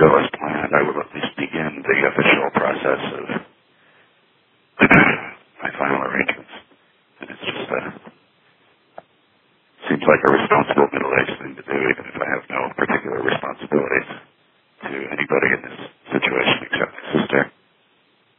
go as planned, I will at least begin the official process of my final arrangements. And it's just seems like a responsible middle-aged thing to do, even if I have no particular responsibilities to anybody in this